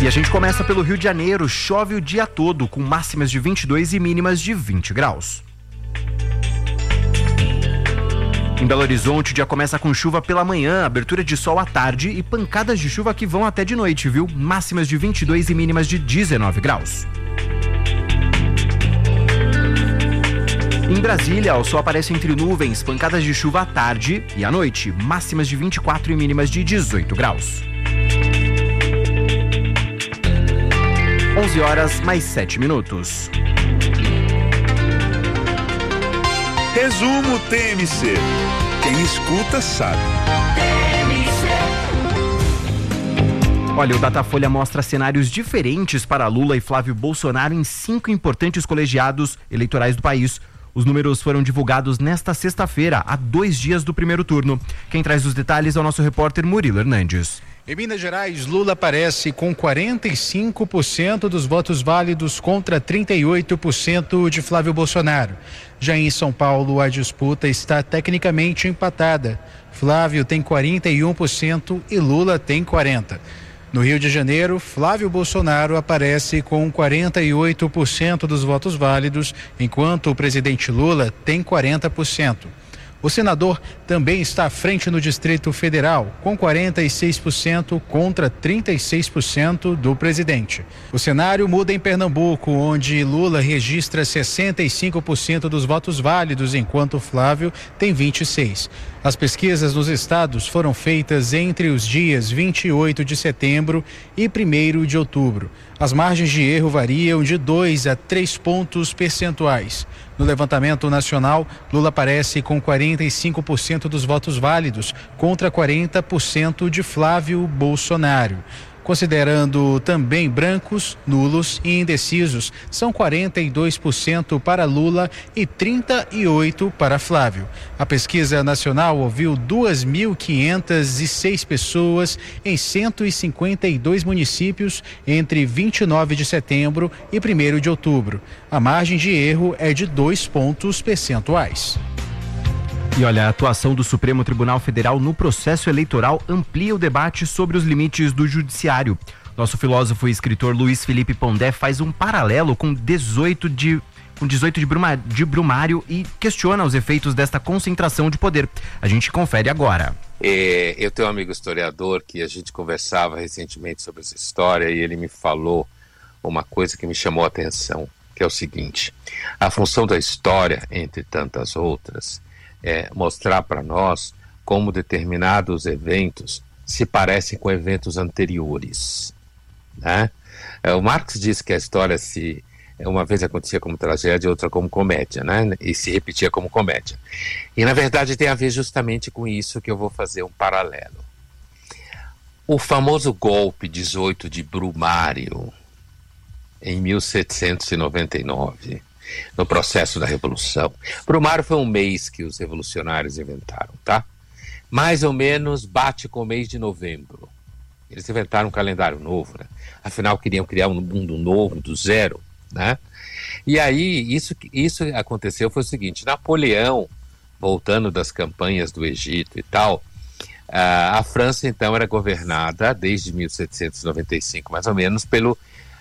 E a gente começa pelo Rio de Janeiro. Chove o dia todo, com máximas de 22 e mínimas de 20 graus. Em Belo Horizonte, o dia começa com chuva pela manhã, abertura de sol à tarde e pancadas de chuva que vão até de noite, viu? Máximas de 22 e mínimas de 19 graus. Em Brasília, o sol aparece entre nuvens, pancadas de chuva à tarde e à noite, máximas de 24 e mínimas de 18 graus. 11 horas mais 7 minutos. Resumo TMC. Quem escuta sabe. Olha, o Datafolha mostra cenários diferentes para Lula e Flávio Bolsonaro em 5 importantes colegiados eleitorais do país. Os números foram divulgados nesta sexta-feira, a 2 dias do primeiro turno. Quem traz os detalhes é o nosso repórter Murilo Hernandes. Em Minas Gerais, Lula aparece com 45% dos votos válidos contra 38% de Flávio Bolsonaro. Já em São Paulo, a disputa está tecnicamente empatada. Flávio tem 41% e Lula tem 40%. No Rio de Janeiro, Flávio Bolsonaro aparece com 48% dos votos válidos, enquanto o presidente Lula tem 40%. O senador também está à frente no Distrito Federal, com 46% contra 36% do presidente. O cenário muda em Pernambuco, onde Lula registra 65% dos votos válidos, enquanto Flávio tem 26%. As pesquisas nos estados foram feitas entre os dias 28 de setembro e 1º de outubro. As margens de erro variam de 2 a 3 pontos percentuais. No levantamento nacional, Lula aparece com 45% dos votos válidos contra 40% de Flávio Bolsonaro. Considerando também brancos, nulos e indecisos, são 42% para Lula e 38% para Flávio. A pesquisa nacional ouviu 2.506 pessoas em 152 municípios entre 29 de setembro e 1º de outubro. A margem de erro é de 2 pontos percentuais. E olha, a atuação do Supremo Tribunal Federal no processo eleitoral amplia o debate sobre os limites do judiciário. Nosso filósofo e escritor Luiz Felipe Pondé faz um paralelo com 18 de Brumário e questiona os efeitos desta concentração de poder. A gente confere agora. Eu tenho um amigo historiador que a gente conversava recentemente sobre essa história e ele me falou uma coisa que me chamou a atenção, que é o seguinte: a função da história, entre tantas outras, é mostrar para nós como determinados eventos se parecem com eventos anteriores, né? O Marx disse que a história uma vez acontecia como tragédia, outra como comédia, né? E se repetia como comédia. E na verdade tem a ver justamente com isso que eu vou fazer um paralelo. O famoso golpe 18 de Brumário, em 1799, no processo da Revolução. Brumário foi um mês que os revolucionários inventaram, tá? Mais ou menos bate com o mês de novembro. Eles inventaram um calendário novo, né? Afinal, queriam criar um mundo novo, do zero, né? E aí, isso aconteceu foi o seguinte: Napoleão, voltando das campanhas do Egito e tal, a França, então, era governada desde 1795, mais ou menos, pelo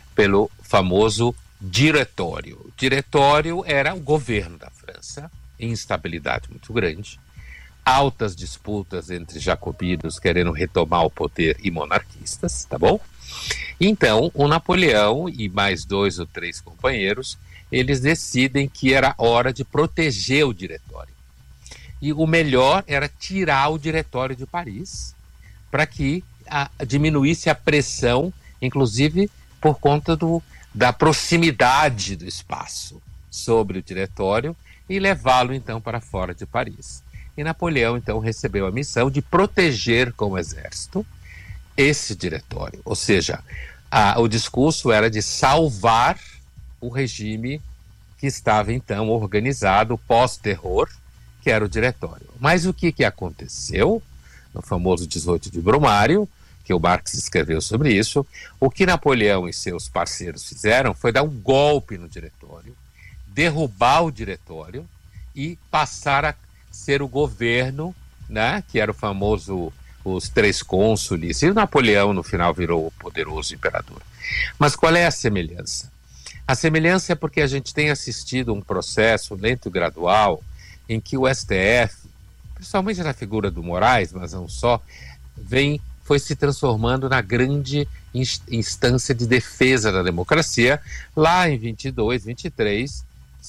famoso diretório. O diretório era o governo da França, instabilidade muito grande, altas disputas entre jacobinos querendo retomar o poder e monarquistas, tá bom? Então, o Napoleão e mais 2 ou 3 companheiros, eles decidem que era hora de proteger o diretório. E o melhor era tirar o diretório de Paris, para que diminuísse a pressão, inclusive por conta da proximidade do espaço sobre o diretório, e levá-lo então para fora de Paris. E Napoleão então recebeu a missão de proteger com o exército esse diretório, ou seja, o discurso era de salvar o regime que estava então organizado pós-terror, que era o diretório. Mas o que aconteceu no famoso 18 de Brumário, que o Marx escreveu sobre isso? O que Napoleão e seus parceiros fizeram foi dar um golpe no diretório, derrubar o diretório e passar a ser o governo, né, que era o famoso os 3 cônsules, e o Napoleão no final virou o poderoso imperador. Mas qual é a semelhança? A semelhança é porque a gente tem assistido um processo lento e gradual em que o STF, principalmente na figura do Moraes, mas não só, foi se transformando na grande instância de defesa da democracia, lá em 22, 23,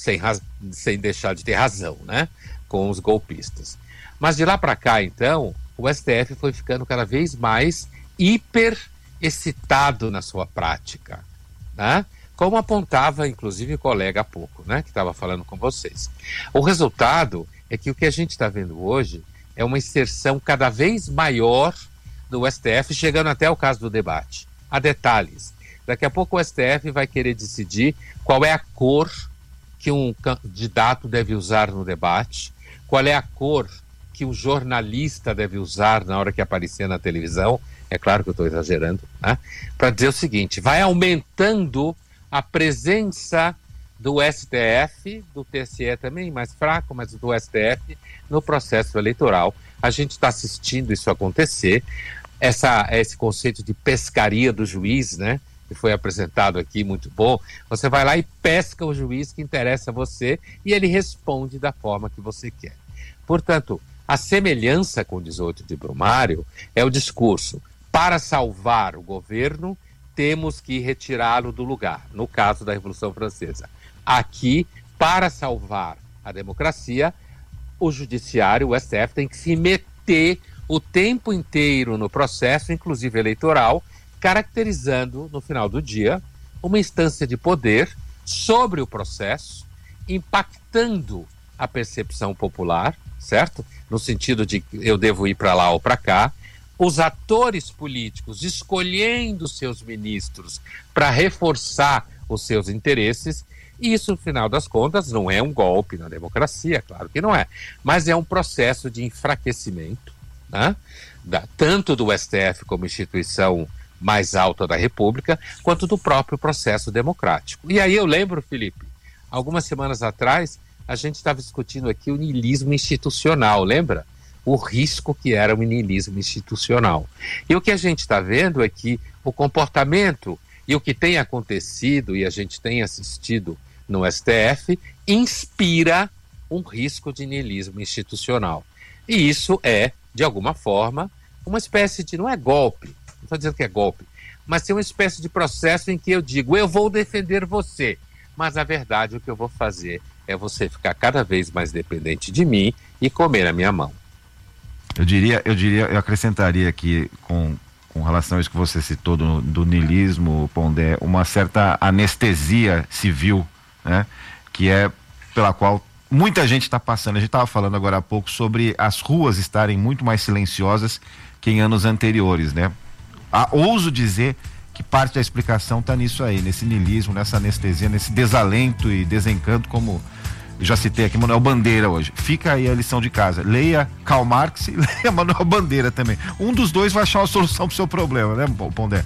sem deixar de ter razão, né, com os golpistas. Mas de lá para cá, então, o STF foi ficando cada vez mais hiper excitado na sua prática, né? Como apontava, inclusive, o colega há pouco, né, que estava falando com vocês. O resultado é que o que a gente está vendo hoje é uma inserção cada vez maior do STF, chegando até o caso do debate. Há detalhes. Daqui a pouco o STF vai querer decidir qual é a cor que um candidato deve usar no debate, qual é a cor que um jornalista deve usar na hora que aparecer na televisão. É claro que eu estou exagerando, né? Para dizer o seguinte, vai aumentando a presença do STF, do TSE também, mais fraco, mas do STF, no processo eleitoral. A gente está assistindo isso acontecer. Esse conceito de pescaria do juiz, né, que foi apresentado aqui, muito bom. Você vai lá e pesca o juiz que interessa a você e ele responde da forma que você quer. Portanto, a semelhança com o 18 de Brumário é o discurso: para salvar o governo, temos que retirá-lo do lugar, no caso da Revolução Francesa. Aqui, para salvar a democracia, o judiciário, o STF, tem que se meter o tempo inteiro no processo, inclusive eleitoral, caracterizando, no final do dia, uma instância de poder sobre o processo, impactando a percepção popular, certo? No sentido de que eu devo ir para lá ou para cá, os atores políticos escolhendo seus ministros para reforçar os seus interesses. E isso, no final das contas, não é um golpe na democracia, claro que não é, mas é um processo de enfraquecimento, né, tanto do STF como instituição mais alta da República, quanto do próprio processo democrático. E aí eu lembro, Felipe, algumas semanas atrás, a gente estava discutindo aqui o niilismo institucional, lembra? O risco que era o niilismo institucional. E o que a gente está vendo é que o comportamento e o que tem acontecido, e a gente tem assistido no STF, inspira um risco de niilismo institucional. E isso é, de alguma forma, uma espécie de, não é golpe, não estou dizendo que é golpe, mas é uma espécie de processo em que eu digo, eu vou defender você, mas na verdade o que eu vou fazer é você ficar cada vez mais dependente de mim e comer a minha mão. Eu acrescentaria aqui com relação a isso que você citou do niilismo, Pondé, uma certa anestesia civil, né? Que é pela qual muita gente está passando. A gente estava falando agora há pouco sobre as ruas estarem muito mais silenciosas que em anos anteriores, né? Ouso dizer que parte da explicação está nisso aí, nesse niilismo, nessa anestesia, nesse desalento e desencanto, como eu já citei aqui, Manuel Bandeira hoje. Fica aí a lição de casa. Leia Karl Marx e leia Manuel Bandeira também. Um dos dois vai achar uma solução para o seu problema, né, Pondé?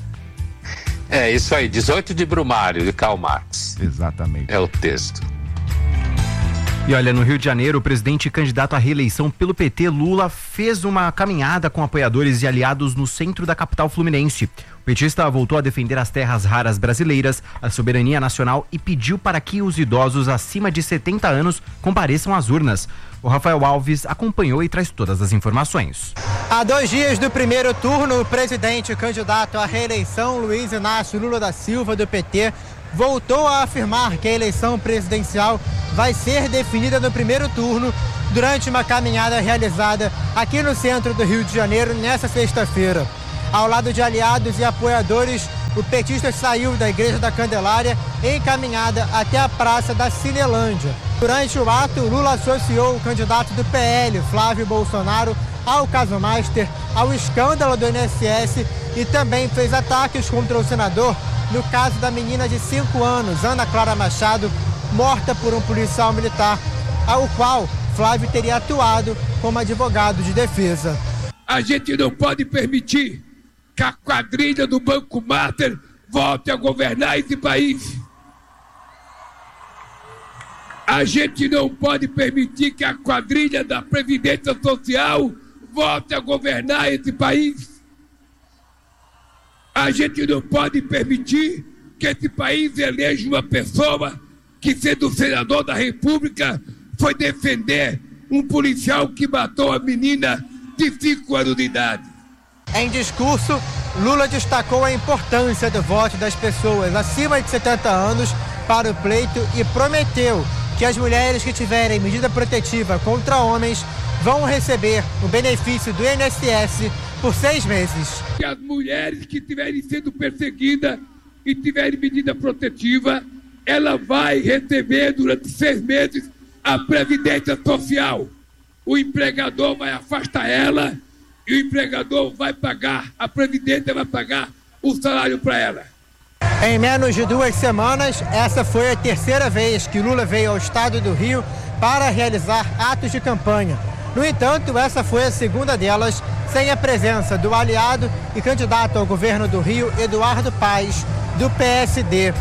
É isso aí, 18 de Brumário, de Karl Marx. Exatamente. É o texto. E olha, no Rio de Janeiro, o presidente candidato à reeleição pelo PT, Lula, fez uma caminhada com apoiadores e aliados no centro da capital fluminense. O petista voltou a defender as terras raras brasileiras, a soberania nacional e pediu para que os idosos acima de 70 anos compareçam às urnas. O Rafael Alves acompanhou e traz todas as informações. Há 2 dias do primeiro turno, o presidente candidato à reeleição, Luiz Inácio Lula da Silva, do PT, voltou a afirmar que a eleição presidencial vai ser definida no primeiro turno durante uma caminhada realizada aqui no centro do Rio de Janeiro nesta sexta-feira. Ao lado de aliados e apoiadores, o petista saiu da Igreja da Candelária em caminhada até a Praça da Cinelândia. Durante o ato, Lula associou o candidato do PL, Flávio Bolsonaro, ao caso Master, ao escândalo do INSS e também fez ataques contra o senador no caso da menina de 5 anos, Ana Clara Machado, morta por um policial militar, ao qual Flávio teria atuado como advogado de defesa. A gente não pode permitir que a quadrilha do Banco Master volte a governar esse país. A gente não pode permitir que a quadrilha da Previdência Social volte a governar esse país. A gente não pode permitir que esse país eleja uma pessoa que, sendo senador da República, foi defender um policial que matou a menina de 5 anos de idade. Em discurso, Lula destacou a importância do voto das pessoas acima de 70 anos para o pleito e prometeu que as mulheres que tiverem medida protetiva contra homens vão receber o benefício do INSS por 6 meses. Que as mulheres que estiverem sendo perseguidas e tiverem medida protetiva, ela vai receber durante 6 meses a Previdência Social. O empregador vai afastar ela e o empregador vai pagar, a Previdência vai pagar o salário para ela. Em menos de 2 semanas, essa foi a 3ª vez que Lula veio ao estado do Rio para realizar atos de campanha. No entanto, essa foi a 2ª delas sem a presença do aliado e candidato ao governo do Rio, Eduardo Paes, do PSD.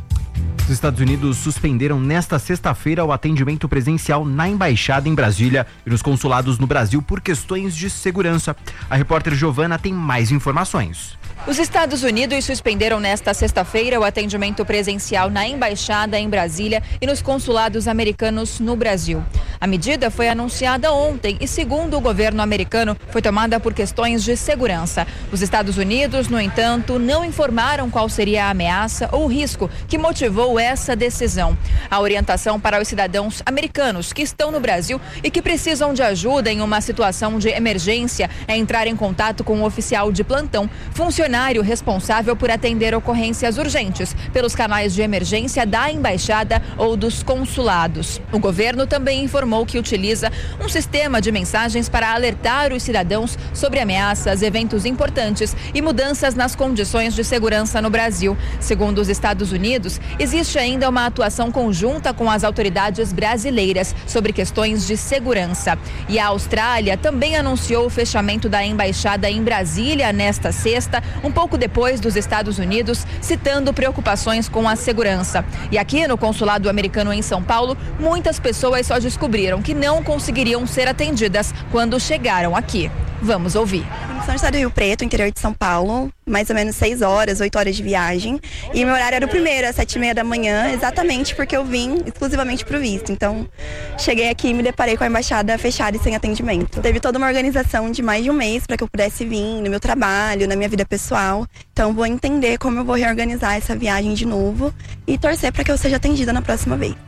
Os Estados Unidos suspenderam nesta sexta-feira o atendimento presencial na embaixada em Brasília e nos consulados no Brasil por questões de segurança. A repórter Giovana tem mais informações. Os Estados Unidos suspenderam nesta sexta-feira o atendimento presencial na embaixada em Brasília e nos consulados americanos no Brasil. A medida foi anunciada ontem e, segundo o governo americano, foi tomada por questões de segurança. Os Estados Unidos, no entanto, não informaram qual seria a ameaça ou o risco que motivou essa decisão. A orientação para os cidadãos americanos que estão no Brasil e que precisam de ajuda em uma situação de emergência é entrar em contato com um oficial de plantão, funcionário responsável por atender ocorrências urgentes pelos canais de emergência da embaixada ou dos consulados. O governo também informou que utiliza um sistema de mensagens para alertar os cidadãos sobre ameaças, eventos importantes e mudanças nas condições de segurança no Brasil. Segundo os Estados Unidos, existe ainda uma atuação conjunta com as autoridades brasileiras sobre questões de segurança. E a Austrália também anunciou o fechamento da embaixada em Brasília nesta sexta, um pouco depois dos Estados Unidos, citando preocupações com a segurança. E aqui no consulado americano em São Paulo, muitas pessoas só descobriram que não conseguiriam ser atendidas quando chegaram aqui. Vamos ouvir. São do estado do Rio Preto, interior de São Paulo, mais ou menos 6 horas, 8 horas de viagem. E meu horário era o primeiro, às 7h30 da manhã, exatamente porque eu vim exclusivamente pro visto. Então, cheguei aqui e me deparei com a embaixada fechada e sem atendimento. Teve toda uma organização de mais de um mês para que eu pudesse vir no meu trabalho, na minha vida pessoal. Então, vou entender como eu vou reorganizar essa viagem de novo e torcer para que eu seja atendida na próxima vez.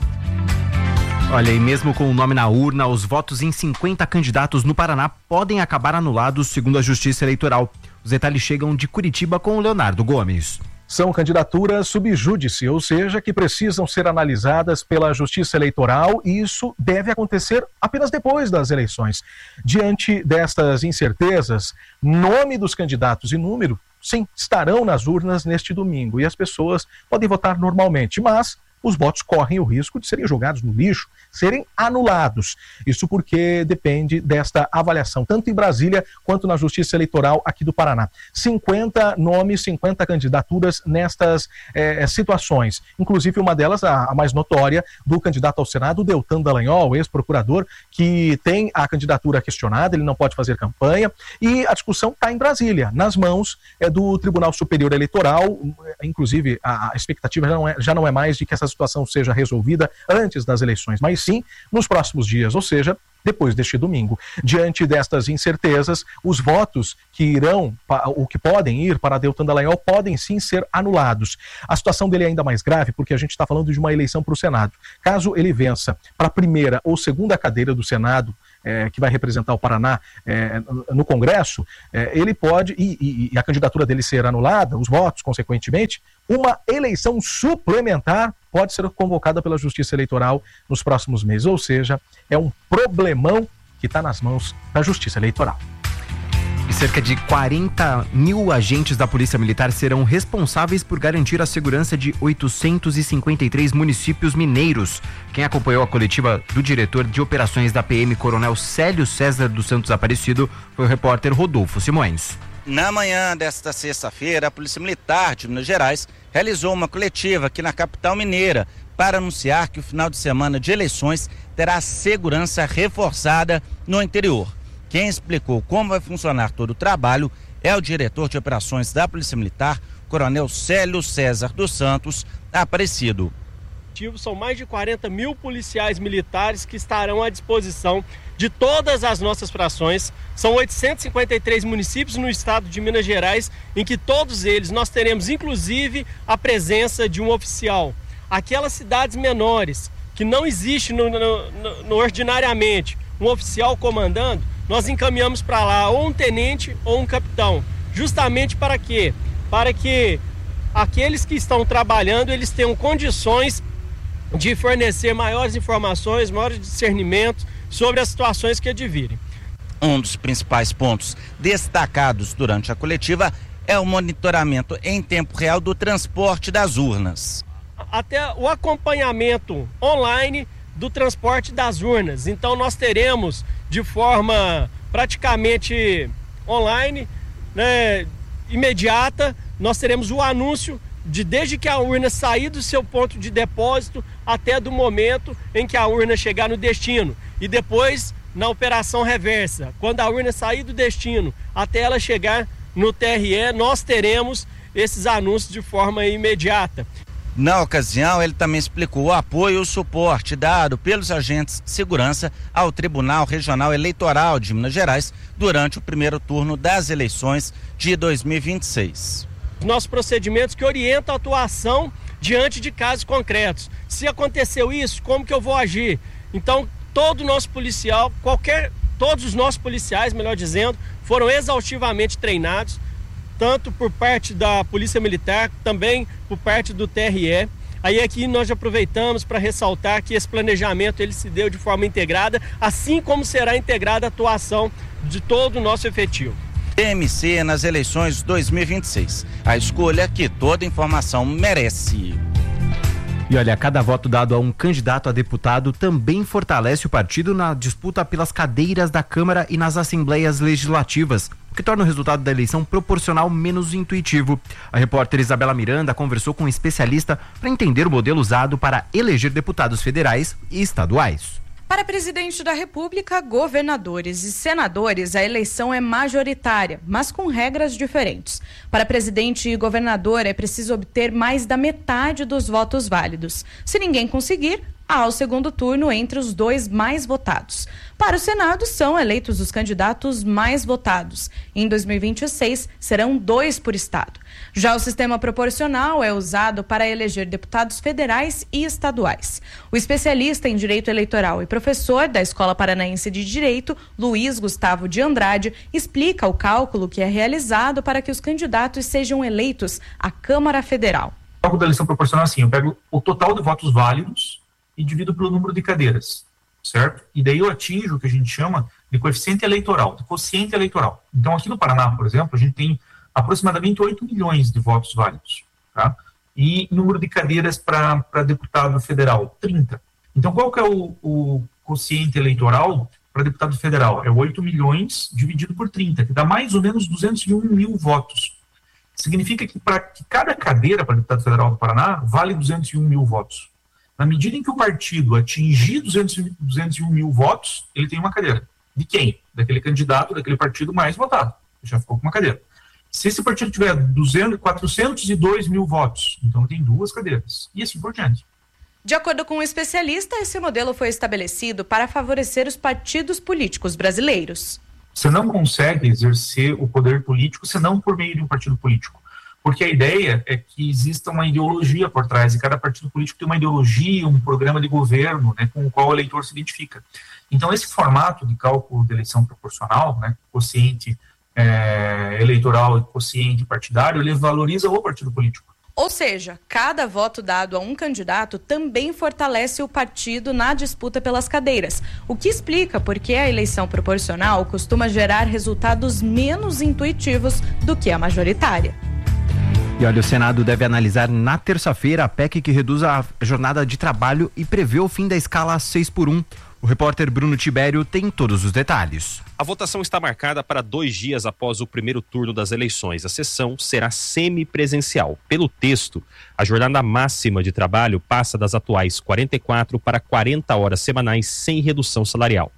Olha, e mesmo com o nome na urna, os votos em 50 candidatos no Paraná podem acabar anulados, segundo a Justiça Eleitoral. Os detalhes chegam de Curitiba com o Leonardo Gomes. São candidaturas sub júdice, ou seja, que precisam ser analisadas pela Justiça Eleitoral, e isso deve acontecer apenas depois das eleições. Diante destas incertezas, nome dos candidatos e número, sim, estarão nas urnas neste domingo, e as pessoas podem votar normalmente, mas os votos correm o risco de serem jogados no lixo, serem anulados. Isso porque depende desta avaliação, tanto em Brasília quanto na Justiça Eleitoral aqui do Paraná. 50 nomes, 50 candidaturas nestas situações. Inclusive uma delas, a mais notória, do candidato ao Senado, Deltan Dallagnol, ex-procurador, que tem a candidatura questionada, ele não pode fazer campanha, e a discussão está em Brasília, nas mãos do Tribunal Superior Eleitoral. Inclusive a expectativa já não é mais de que essa situação seja resolvida antes das eleições, mas sim nos próximos dias, ou seja, depois deste domingo. Diante destas incertezas, os votos que irão, ou que podem ir para Deltan Dallagnol, podem sim ser anulados. A situação dele é ainda mais grave porque a gente está falando de uma eleição para o Senado. Caso ele vença para a primeira ou segunda cadeira do Senado, que vai representar o Paraná no Congresso, ele pode, e a candidatura dele ser anulada, os votos, consequentemente, uma eleição suplementar pode ser convocada pela Justiça Eleitoral nos próximos meses. Ou seja, é um problemão que está nas mãos da Justiça Eleitoral. E cerca de 40 mil agentes da Polícia Militar serão responsáveis por garantir a segurança de 853 municípios mineiros. Quem acompanhou a coletiva do diretor de operações da PM, Coronel Célio César dos Santos Aparecido, foi o repórter Rodolfo Simões. Na manhã desta sexta-feira, a Polícia Militar de Minas Gerais realizou uma coletiva aqui na capital mineira para anunciar que o final de semana de eleições terá segurança reforçada no interior. Quem explicou como vai funcionar todo o trabalho é o diretor de operações da Polícia Militar, Coronel Célio César dos Santos Aparecido. São mais de 40 mil policiais militares que estarão à disposição de todas as nossas frações. São 853 municípios no estado de Minas Gerais, em que todos eles nós teremos inclusive a presença de um oficial. Aquelas cidades menores que não existe ordinariamente um oficial comandando, nós encaminhamos para lá ou um tenente ou um capitão. Justamente para quê? Para que aqueles que estão trabalhando, eles tenham condições de fornecer maiores informações, maiores discernimentos sobre as situações que advirem. Um dos principais pontos destacados durante a coletiva é o monitoramento em tempo real do transporte das urnas. Até o acompanhamento online do transporte das urnas. Então nós teremos de forma praticamente online, né, imediata, nós teremos o anúncio desde que a urna sair do seu ponto de depósito até do momento em que a urna chegar no destino. E depois na operação reversa, quando a urna sair do destino até ela chegar no TRE, nós teremos esses anúncios de forma imediata. Na ocasião, ele também explicou o apoio e o suporte dado pelos agentes de segurança ao Tribunal Regional Eleitoral de Minas Gerais durante o primeiro turno das eleições de 2026. Nossos procedimentos que orientam a atuação diante de casos concretos. Se aconteceu isso, como que eu vou agir? Então, todo nosso policial, todos os nossos policiais, melhor dizendo, foram exaustivamente treinados, tanto por parte da Polícia Militar, também por parte do TRE. Aí aqui nós aproveitamos para ressaltar que esse planejamento ele se deu de forma integrada, assim como será integrada a atuação de todo o nosso efetivo. TMC nas eleições 2026. A escolha que toda informação merece. E olha, cada voto dado a um candidato a deputado também fortalece o partido na disputa pelas cadeiras da Câmara e nas assembleias legislativas, o que torna o resultado da eleição proporcional menos intuitivo. A repórter Isabela Miranda conversou com um especialista para entender o modelo usado para eleger deputados federais e estaduais. Para presidente da República, governadores e senadores, a eleição é majoritária, mas com regras diferentes. Para presidente e governador, é preciso obter mais da metade dos votos válidos. Se ninguém conseguir, há o segundo turno entre os dois mais votados. Para o Senado, são eleitos os candidatos mais votados. Em 2026, serão 2 por estado. Já o sistema proporcional é usado para eleger deputados federais e estaduais. O especialista em direito eleitoral e professor da Escola Paranaense de Direito, Luiz Gustavo de Andrade, explica o cálculo que é realizado para que os candidatos sejam eleitos à Câmara Federal. O cálculo da eleição proporcional é assim, eu pego o total de votos válidos e divido pelo número de cadeiras, certo? E daí eu atinjo o que a gente chama de coeficiente eleitoral, de quociente eleitoral. Então aqui no Paraná, por exemplo, a gente tem aproximadamente 8 milhões de votos válidos, tá? E número de cadeiras para deputado federal, 30. Então qual que é o quociente eleitoral para deputado federal? É 8 milhões dividido por 30, que dá mais ou menos 201 mil votos. Significa que para cada cadeira para deputado federal do Paraná vale 201 mil votos. Na medida em que o partido atingir 201 mil votos, ele tem uma cadeira. De quem? Daquele candidato, daquele partido mais votado. Já ficou com uma cadeira. Se esse partido tiver 402 mil votos, então ele tem 2 cadeiras. E assim por diante. De acordo com o especialista, esse modelo foi estabelecido para favorecer os partidos políticos brasileiros. Você não consegue exercer o poder político senão por meio de um partido político. Porque a ideia é que exista uma ideologia por trás, e cada partido político tem uma ideologia, um programa de governo, né, com o qual o eleitor se identifica. Então, esse formato de cálculo de eleição proporcional, né, quociente eleitoral e quociente partidário, ele valoriza o partido político. Ou seja, cada voto dado a um candidato também fortalece o partido na disputa pelas cadeiras, o que explica por que a eleição proporcional costuma gerar resultados menos intuitivos do que a majoritária. E olha, o Senado deve analisar na terça-feira a PEC que reduz a jornada de trabalho e prevê o fim da escala 6x1. O repórter Bruno Tibério tem todos os detalhes. A votação está marcada para 2 dias após o primeiro turno das eleições. A sessão será semipresencial. Pelo texto, a jornada máxima de trabalho passa das atuais 44 para 40 horas semanais sem redução salarial.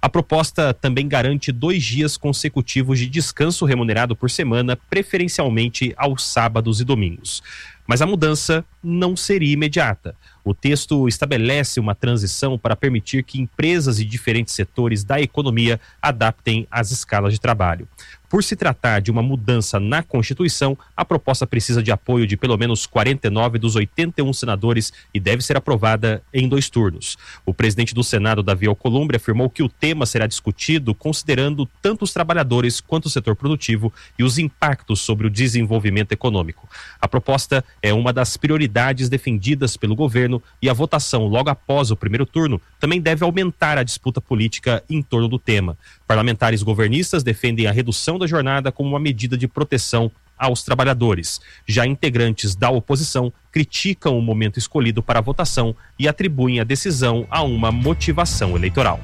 A proposta também garante 2 dias consecutivos de descanso remunerado por semana, preferencialmente aos sábados e domingos. Mas a mudança não seria imediata. O texto estabelece uma transição para permitir que empresas e diferentes setores da economia adaptem as escalas de trabalho. Por se tratar de uma mudança na Constituição, a proposta precisa de apoio de pelo menos 49 dos 81 senadores e deve ser aprovada em 2 turnos. O presidente do Senado, Davi Alcolumbre, afirmou que o tema será discutido considerando tanto os trabalhadores quanto o setor produtivo e os impactos sobre o desenvolvimento econômico. A proposta é uma das prioridades defendidas pelo governo e a votação logo após o primeiro turno também deve aumentar a disputa política em torno do tema. Parlamentares governistas defendem a redução da jornada como uma medida de proteção aos trabalhadores. Já integrantes da oposição criticam o momento escolhido para a votação e atribuem a decisão a uma motivação eleitoral.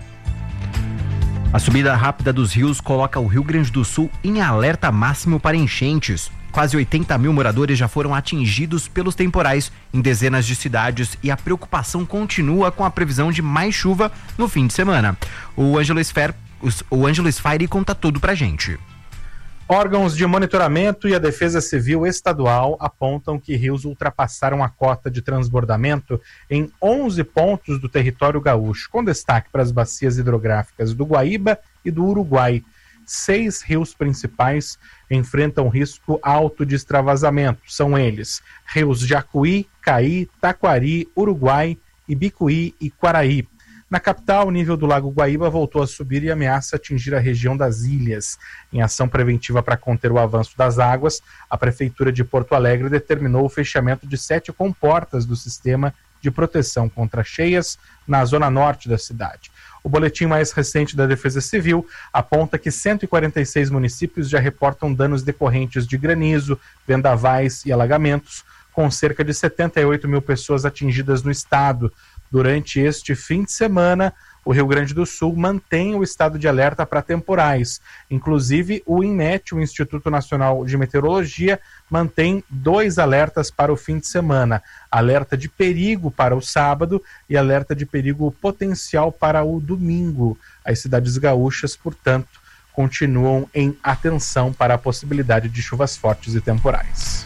A subida rápida dos rios coloca o Rio Grande do Sul em alerta máximo para enchentes. Quase 80 mil moradores já foram atingidos pelos temporais em dezenas de cidades e a preocupação continua com a previsão de mais chuva no fim de semana. O Ângelo Sfairi conta tudo pra gente. Órgãos de monitoramento e a Defesa Civil Estadual apontam que rios ultrapassaram a cota de transbordamento em 11 pontos do território gaúcho, com destaque para as bacias hidrográficas do Guaíba e do Uruguai. 6 rios principais enfrentam risco alto de extravasamento. São eles: rios Jacuí, Caí, Taquari, Uruguai, Ibicuí e Quaraí. Na capital, o nível do Lago Guaíba voltou a subir e ameaça atingir a região das ilhas. Em ação preventiva para conter o avanço das águas, a Prefeitura de Porto Alegre determinou o fechamento de 7 comportas do sistema de proteção contra cheias na zona norte da cidade. O boletim mais recente da Defesa Civil aponta que 146 municípios já reportam danos decorrentes de granizo, vendavais e alagamentos, com cerca de 78 mil pessoas atingidas no estado. Durante este fim de semana, o Rio Grande do Sul mantém o estado de alerta para temporais. Inclusive, o INMET, o Instituto Nacional de Meteorologia, mantém 2 alertas para o fim de semana. Alerta de perigo para o sábado e alerta de perigo potencial para o domingo. As cidades gaúchas, portanto, continuam em atenção para a possibilidade de chuvas fortes e temporais.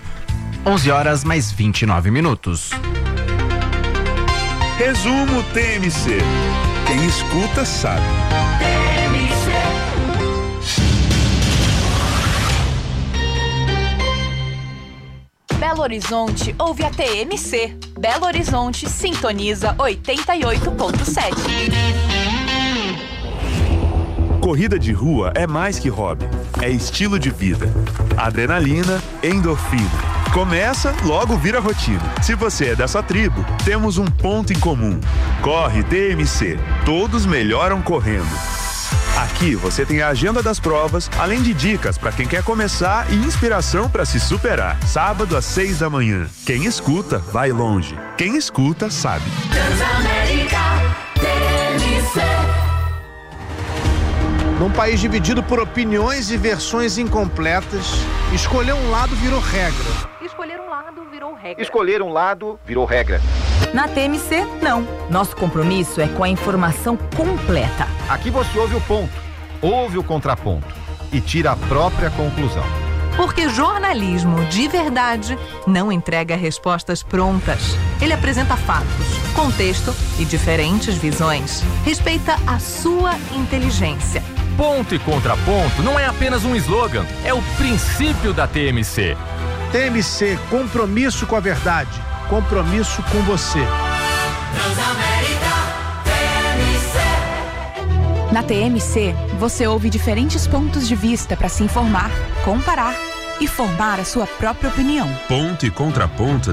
11h mais 29. Resumo TMC. Quem escuta sabe. Belo Horizonte ouve a TMC. Belo Horizonte sintoniza 88.7. Corrida de rua é mais que hobby, é estilo de vida. Adrenalina, endorfina. Começa, logo vira rotina. Se você é dessa tribo, temos um ponto em comum. Corre TMC. Todos melhoram correndo. Aqui você tem a agenda das provas, além de dicas para quem quer começar e inspiração para se superar. Sábado às 6 da manhã. Quem escuta, vai longe. Quem escuta, sabe. Num país dividido por opiniões e versões incompletas, escolher um lado virou regra. Escolher um lado virou regra. Na TMC, não. Nosso compromisso é com a informação completa. Aqui você ouve o ponto, ouve o contraponto e tira a própria conclusão. Porque jornalismo de verdade não entrega respostas prontas. Ele apresenta fatos, contexto e diferentes visões. Respeita a sua inteligência. Ponto e contraponto não é apenas um slogan, é o princípio da TMC. TMC, compromisso com a verdade, compromisso com você. Na TMC, você ouve diferentes pontos de vista para se informar, comparar e formar a sua própria opinião. Ponto e contraponto